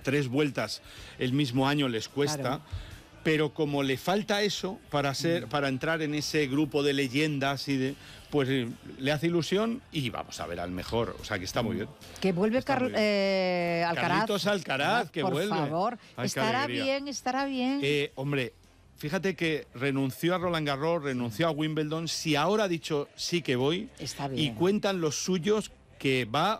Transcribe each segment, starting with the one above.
3 vueltas el mismo año les cuesta. Claro. Pero como le falta eso para entrar en ese grupo de leyendas pues le hace ilusión y vamos a ver al mejor, o sea que está muy bien. Que vuelve Alcaraz. Carlitos Alcaraz, que vuelve. Por favor, estará bien. Hombre, fíjate que renunció a Roland Garros, renunció a Wimbledon, si ahora ha dicho sí que voy, está bien. Y cuentan los suyos que va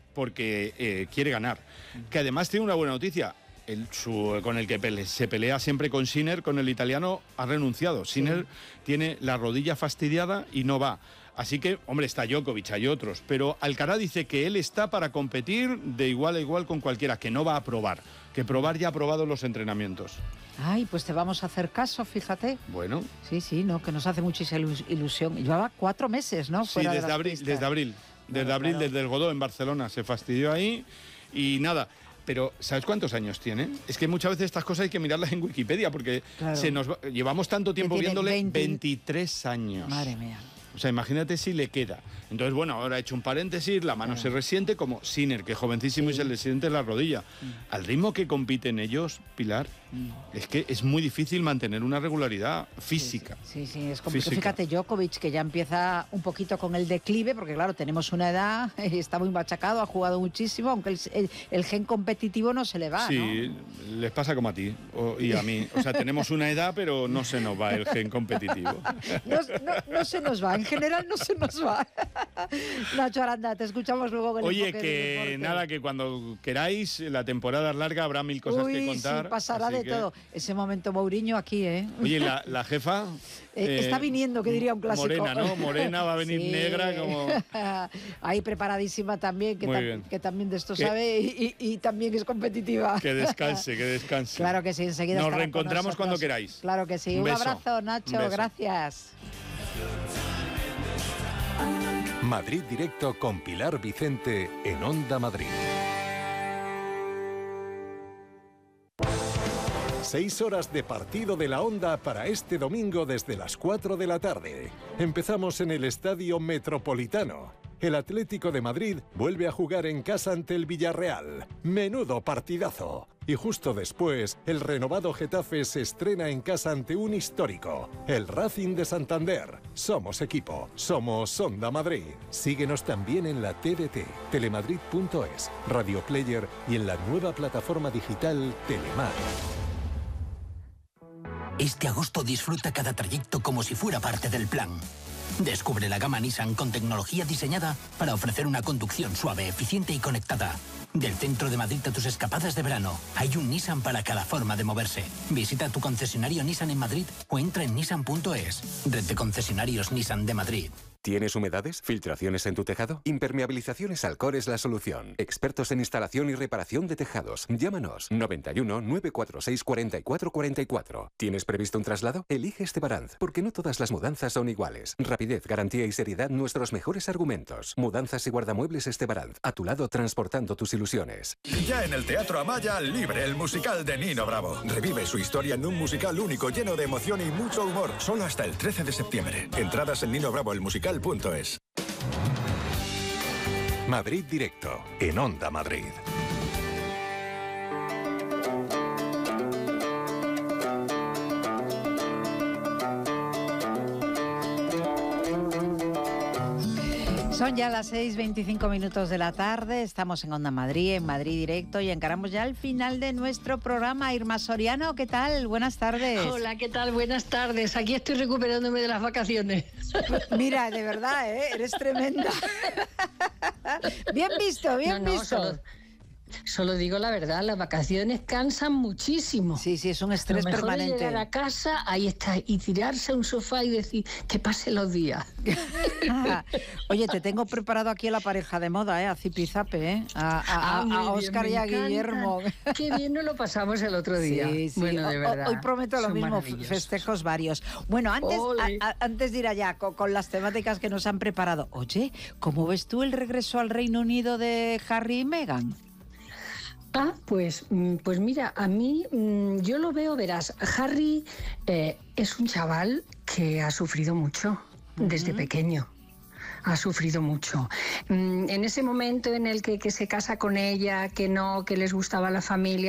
porque quiere ganar. Que además tiene una buena noticia. Con el que se pelea siempre con Sinner, con el italiano, ha renunciado. Sinner tiene la rodilla fastidiada y no va. Así que, hombre, está Djokovic, hay otros. Pero Alcaraz dice que él está para competir de igual a igual con cualquiera, que no va a probar. Que probar ya ha probado los entrenamientos. Ay, pues te vamos a hacer caso, fíjate. Bueno. Sí, no, que nos hace muchísima ilusión. Llevaba 4 meses, ¿no? Sí, desde abril. Desde el Godó en Barcelona. Se fastidió ahí y nada. Pero, ¿sabes cuántos años tiene? Es que muchas veces estas cosas hay que mirarlas en Wikipedia porque llevamos tanto tiempo viéndole 23 años. Madre mía. O sea, imagínate si le queda. Entonces, bueno, ahora he hecho un paréntesis, la mano se resiente como Sinner, que es jovencísimo y se le siente la rodilla. Al ritmo que compiten ellos, Pilar, es que es muy difícil mantener una regularidad física. Sí, es complicado. Fíjate, Djokovic, que ya empieza un poquito con el declive, porque claro, tenemos una edad, está muy machacado, ha jugado muchísimo, aunque el gen competitivo no se le va, Sí, ¿no? Les pasa como a ti y a mí. O sea, tenemos una edad, pero no se nos va el gen competitivo. No se nos va, en general no se nos va. Nacho Aranda, te escuchamos luego con el Oye, que nada, que cuando queráis, la temporada es larga, habrá 1000 cosas que contar. Sí, pasará de todo. Ese momento Mourinho aquí, ¿eh? Oye, la jefa... está viniendo, que diría un clásico. Morena, ¿no? Morena va a venir negra como... Ahí preparadísima también, que también de esto sabe y también es competitiva. Que descanse. Claro que sí, enseguida nos reencontramos cuando queráis. Claro que sí. Un abrazo, Nacho, gracias. Madrid Directo con Pilar Vicente en Onda Madrid. 6 horas de partido de la Onda para este domingo desde las 4 de la tarde. Empezamos en el Estadio Metropolitano. El Atlético de Madrid vuelve a jugar en casa ante el Villarreal. Menudo partidazo. Y justo después, el renovado Getafe se estrena en casa ante un histórico, el Racing de Santander. Somos equipo, somos Onda Madrid. Síguenos también en la TDT, telemadrid.es, Radio Player y en la nueva plataforma digital Telemar. Este agosto disfruta cada trayecto como si fuera parte del plan. Descubre la gama Nissan con tecnología diseñada para ofrecer una conducción suave, eficiente y conectada. Del centro de Madrid a tus escapadas de verano, hay un Nissan para cada forma de moverse. Visita tu concesionario Nissan en Madrid o entra en nissan.es. Red de concesionarios Nissan de Madrid. ¿Tienes humedades? ¿Filtraciones en tu tejado? Impermeabilizaciones Alcor es la solución. Expertos en instalación y reparación de tejados. Llámanos 91 946 44 44. ¿Tienes previsto un traslado? Elige Estebaranz, porque no todas las mudanzas son iguales. Rapidez, garantía y seriedad, nuestros mejores argumentos. Mudanzas y guardamuebles Estebaranz, a tu lado transportando tus ilusiones. Ya en el Teatro Amaya, Libre, el musical de Nino Bravo. Revive su historia en un musical único, lleno de emoción y mucho humor. Solo hasta el 13 de septiembre. Entradas en Nino Bravo, el musical.es. Madrid Directo, en Onda Madrid. Son ya las 6:25 de la tarde, estamos en Onda Madrid, en Madrid Directo y encaramos ya el final de nuestro programa. Irma Soriano, ¿qué tal? Buenas tardes. Hola, ¿qué tal? Buenas tardes. Aquí estoy recuperándome de las vacaciones. Mira, de verdad, eres tremenda. Bien visto, bien visto. Solo digo la verdad, las vacaciones cansan muchísimo. Sí, es un estrés Lo mejor permanente. Es llegar a casa, ahí está, y tirarse a un sofá y decir que pasen los días. Oye, te tengo preparado aquí a la pareja de moda, a Zipizape, a Óscar y a Guillermo. Qué bien nos lo pasamos el otro día. Sí. Bueno, de verdad. Hoy prometo lo mismo, festejos varios. Bueno, antes de ir allá con las temáticas que nos han preparado. Oye, ¿cómo ves tú el regreso al Reino Unido de Harry y Meghan? Pues mira, a mí yo lo veo, verás, Harry es un chaval que ha sufrido mucho desde pequeño. Ha sufrido mucho. En ese momento en el que se casa con ella, que les gustaba la familia,